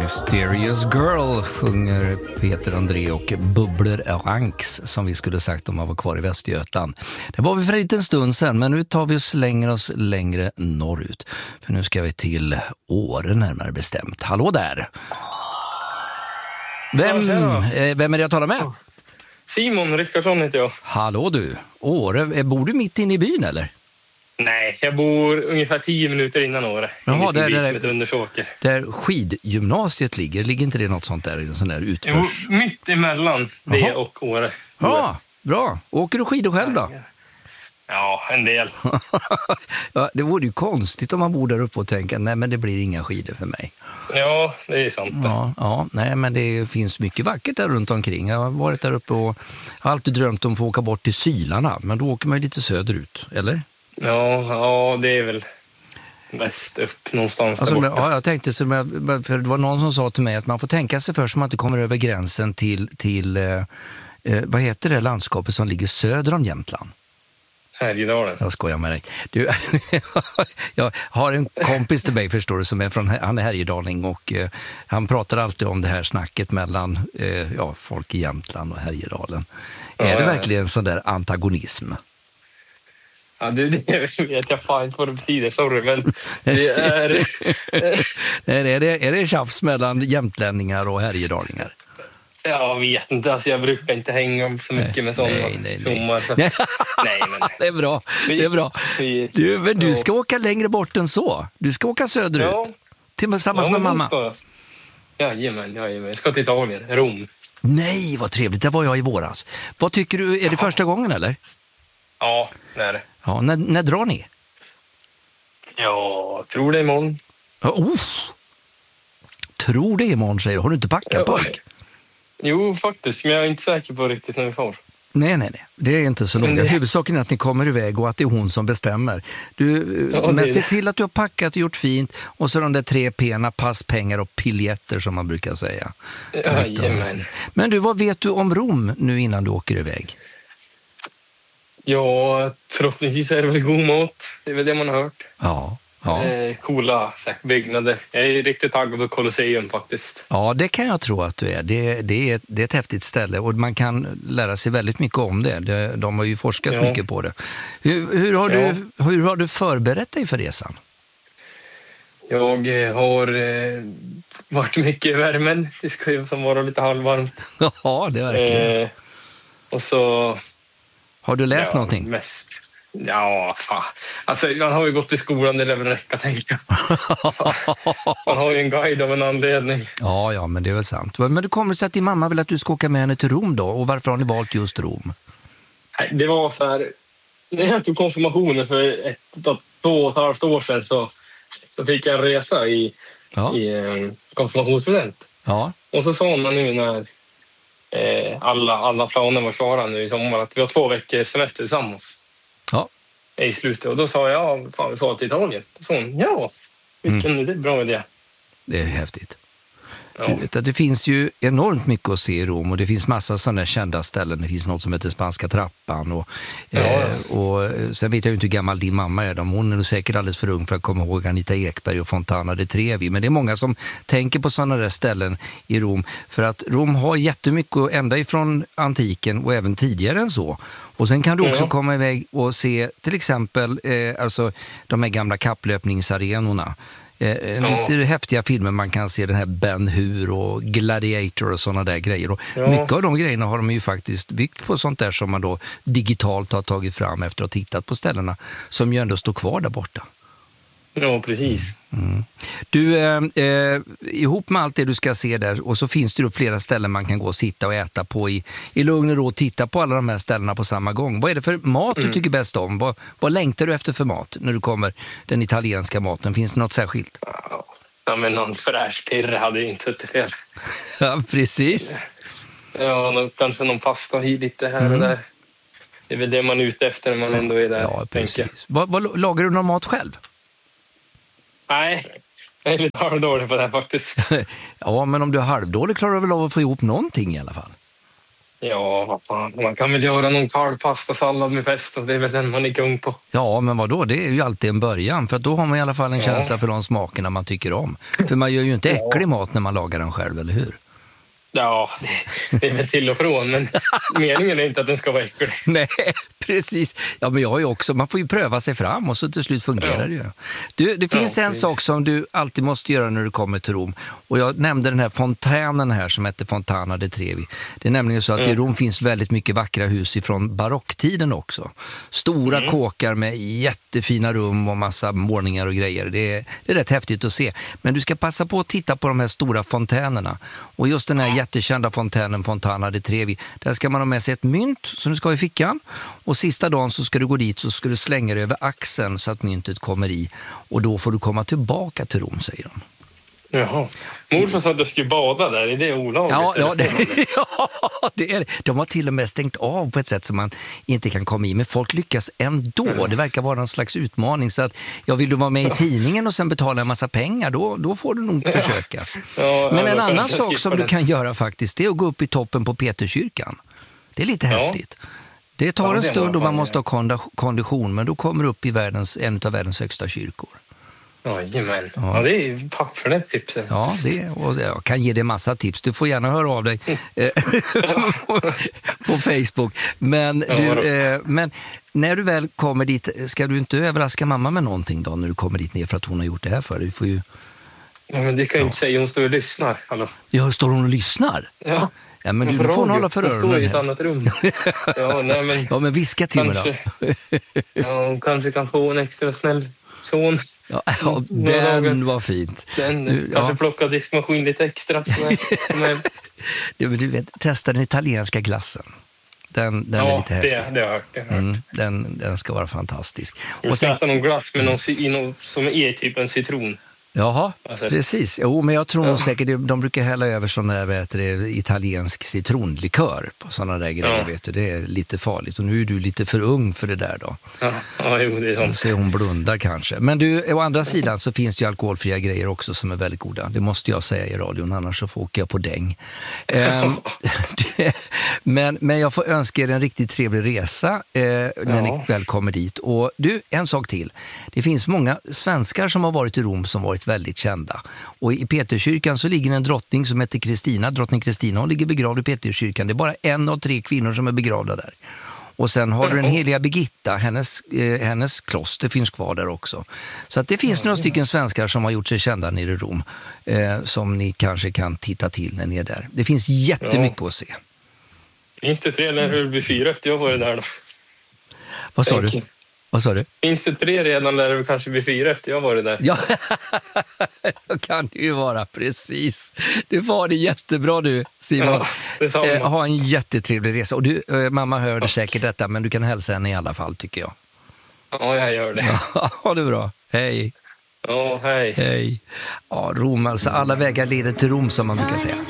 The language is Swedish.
Mysterious Girl sjunger Peter André och Bubbler Ranks, som vi skulle sagt om man var kvar i Västergötland. Det var vi för en liten stund sedan, men nu tar vi och slänger oss längre norrut. För nu ska vi till Åre närmare bestämt. Hallå där! Vem är det jag talar med? Simon Rickardsson heter jag. Hallå du! Åre, bor du mitt inne i byn eller? Nej, jag bor ungefär 10 minuter innan Åre. Jaha, där skidgymnasiet ligger inte det något sånt där? En sån där utförs... Jo, mitt emellan det och Åre. Ja, bra. Åker du skidor själv då? Ja, en del. Ja, det vore ju konstigt om man bor där uppe och tänker nej, men det blir inga skidor för mig. Ja, det är sant. Ja, nej, men det finns mycket vackert där runt omkring. Jag har varit där uppe och har alltid drömt om att få åka bort till Sylarna, men då åker man lite söderut, eller? Ja, det är väl mest upp någonstans där borta. Ja, jag tänkte så, för det var någon som sa till mig att man får tänka sig först så man inte kommer över gränsen till vad heter det landskapet som ligger söder om Jämtland? Härjedalen. Jag skojar med dig. Du, jag har en kompis till mig, förstår du, som är han är härjedaling och han pratar alltid om det här snacket mellan folk i Jämtland och Härjedalen. Är det verkligen en sån där antagonism? Ja, det vet jag fan inte vad det betyder, sorry, men det är... är det tjafs mellan jämtlänningar och härjedalingar? Jag vet inte, alltså jag brukar inte hänga så mycket med sådana tjommar. Nej, men... Det är bra. Du ska åka längre bort än så. Du ska åka söderut. Ja. Tillsammans med mamma. Jajamän. Jag ska till Italien, Rom. Nej, vad trevligt. Det var jag i våras. Vad tycker du? Är det första gången, eller? Ja, det är det. Ja, när drar ni? Ja, tror det imorgon. Tror det imorgon, säger du. Har du inte packat pojk? Jo, faktiskt. Men jag är inte säker på riktigt när vi får. Nej. Det är inte så noga. Huvudsaken är att ni kommer iväg och att det är hon som bestämmer. Men se till att du har packat och gjort fint. Och så de där 3 P:na, pass, pengar och piljetter som man brukar säga. Men du, vad vet du om Rom nu innan du åker iväg? Ja, förhoppningsvis är det väl god mat. Det är väl det man har hört. Ja. Coola byggnader. Jag är riktigt taggad på Colosseum faktiskt. Ja, det kan jag tro att du är. Det är ett häftigt ställe och man kan lära sig väldigt mycket om det. De har ju forskat mycket på det. Hur har du förberett dig för resan? Jag har varit mycket i värmen. Det ska ju som vara lite halvvarmt. Ja, det är verkligen. Och så... Har du läst någonting? Mest. Ja, fan. Alltså, man har ju gått i skolan, det lär väl räcka, tänka. Man har ju en guide av en anledning. Ja, men det är väl sant. Men du kommer sig att din mamma vill att du ska åka med henne till Rom då? Och varför har ni valt just Rom? Nej, det var så här... När jag tog konfirmationen för 2,5 år sedan så fick jag en resa i konfirmationspresent. Ja. Och så sa man nu när alla planer var klara nu i sommar att vi har 2 veckor semester tillsammans. Ja. I slutet. Och då sa jag, fan vi får till Italien. Då sa hon, vilken bra idé. Det är häftigt. Ja. Du vet att det finns ju enormt mycket att se i Rom och det finns massa sådana kända ställen. Det finns något som heter Spanska trappan och sen vet jag ju inte hur gammal din mamma är. Hon är säkert alldeles för ung för att komma ihåg Anita Ekberg och Fontana di Trevi. Men det är många som tänker på sådana där ställen i Rom. För att Rom har jättemycket ända ifrån antiken och även tidigare än så. Och sen kan du också komma iväg och se till exempel alltså de här gamla kapplöpningsarenorna. Lite häftiga filmer man kan se, den här Ben Hur och Gladiator och sådana där grejer. Och mycket av de grejerna har de ju faktiskt byggt på sånt där som man då digitalt har tagit fram efter att ha tittat på ställena som ju ändå står kvar där borta. Ja, precis. Du, ihop med allt det du ska se där och så finns det då flera ställen man kan gå och sitta och äta på i lugn och ro och titta på alla de här ställena på samma gång. Vad är det för mat du tycker bäst om? Vad längtar du efter för mat när du kommer den italienska maten? Finns det något särskilt? Ja, men någon fräsch pirre hade ju inte suttit fel. Ja, precis. Ja, kanske någon pasta lite här och där. Det är väl det man är ute efter när man ändå är där. Ja, precis. Vad lagar du någon mat själv? Nej, jag är lite halvdålig på det här faktiskt. Ja, men om du är halvdålig klarar du väl av att få ihop någonting i alla fall? Ja, man kan väl göra någon kalvpastasallad med pesto. Det är väl den man är kung på. Ja, men vadå? Det är ju alltid en början. För att då har man i alla fall en känsla för de smakerna man tycker om. För man gör ju inte äcklig mat när man lagar den själv, eller hur? Ja, det är väl till och från, men meningen är inte att den ska vara äcklig. Nej, precis. Ja, men jag har ju också, man får ju pröva sig fram och så till slut fungerar det ju. Det finns en sak som du alltid måste göra när du kommer till Rom. Och jag nämnde den här fontänen här som heter Fontana di Trevi. Det är nämligen så att i Rom finns väldigt mycket vackra hus ifrån barocktiden också. Stora kåkar med jättefina rum och massa målningar och grejer. Det är rätt häftigt att se. Men du ska passa på att titta på de här stora fontänerna. Och just den här jättekända fontänen Fontana di Trevi, där ska man ha med sig ett mynt som du ska ha i fickan. Och sista dagen så ska du gå dit så ska du slänga det över axeln så att myntet kommer i. Och då får du komma tillbaka till Rom, säger de. Jaha. Morfar sa att du skulle bada där, är det olagligt? Ja, det är det. De har till och med stängt av på ett sätt som man inte kan komma i. Men folk lyckas ändå. Det verkar vara en slags utmaning. Så att, vill du vara med i tidningen och sen betala en massa pengar, då får du nog försöka. Men en annan sak som du kan göra faktiskt, det är att gå upp i toppen på Peterskyrkan. Det är lite häftigt. Det tar en stund och man måste ha kondition, men då kommer du upp i en av världens högsta kyrkor. Jajamän. Ja, det är, tack för det tipset. Ja, och jag kan ge dig massa tips. Du får gärna höra av dig på Facebook. Men, men när du väl kommer dit, ska du inte överraska mamma med någonting då när du kommer dit ner för att hon har gjort det här för dig? Du får ju... Ja, men det kan ju inte säga, hon står och lyssnar. Hallå. Ja, står hon och lyssnar? Ja. Ja, men du får hålla för öronen. Hon står i ett annat rum. Ja, men viska till mig då. Ja, hon kanske kan få en extra snäll son. Ja, den var fint. Kanske plocka diskmaskin lite extra. Du vet, testa den italienska glassen. Den är lite häftig. Det har jag hört. Den ska vara fantastisk. Och sen äta någon glass med någon som är typ en citron. Jaha, precis. Jo, men jag tror nog säkert de brukar hälla över sån där italiensk citronlikör på sådana där grejer, vet du. Det är lite farligt. Och nu är du lite för ung för det där då. Ja, jo, det är sånt. Så hon blundar kanske. Men du, å andra sidan så finns det ju alkoholfria grejer också som är väldigt goda. Det måste jag säga i radion, annars så får åka jag på däng. Men jag får önska er en riktigt trevlig resa när ni väl kommer dit. Och du, en sak till. Det finns många svenskar som har varit i Rom som varit väldigt kända. Och i Peterskyrkan så ligger en drottning som heter Kristina. Drottning Kristina, hon ligger begravd i Peterskyrkan. Det är bara 1 av 3 kvinnor som är begravda där. Och sen har du den heliga Birgitta, hennes kloster finns kvar där också. Så att det finns några stycken svenskar som har gjort sig kända nere i Rom som ni kanske kan titta till när ni är där. Det finns jättemycket att se. Finns det 3 eller hur blir 4 efter jag var där då? Vad sa du? Vad sa du? Finns det 3 redan där det kanske blir 4 efter jag var där? Ja, det kan det ju vara, precis. Du var det jättebra du, Simon. Ja, ha en jättetrevlig resa. Och du, mamma hörde säkert detta, men du kan hälsa henne i alla fall, tycker jag. Ja, jag gör det. Ha det bra. Hej. Ja, hej. Hej. Ja, Rom, alltså alla vägar leder till Rom som man brukar säga.